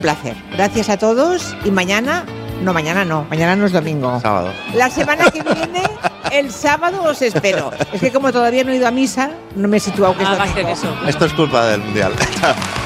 placer. Gracias a todos y mañana no es domingo. Sábado. La semana que viene, el sábado os espero. Es que como todavía no he ido a misa, no me he situado que es domingo. Esto es culpa del Mundial.